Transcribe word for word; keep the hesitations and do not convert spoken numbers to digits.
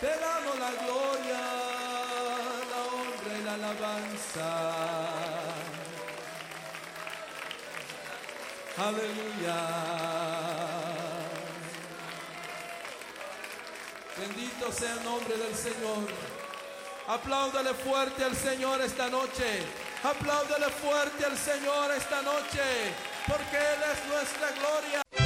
Te damos la gloria, la honra y la alabanza. Aleluya. Bendito sea el nombre del Señor. Apláudale fuerte al Señor esta noche. Apláudale fuerte al Señor esta noche, porque Él es nuestra gloria.